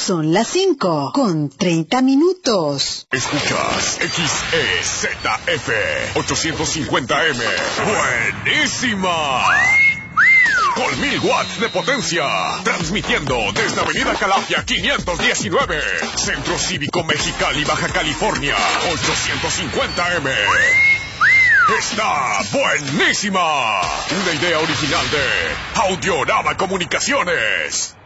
Son las 5:30. Escuchas XEZF 850M. ¡Buenísima! Con 1000 watts de potencia. Transmitiendo desde Avenida Calafia 519. Centro Cívico Mexicali, Baja California. 850M. ¡Está buenísima! Una idea original de Audiorama Comunicaciones.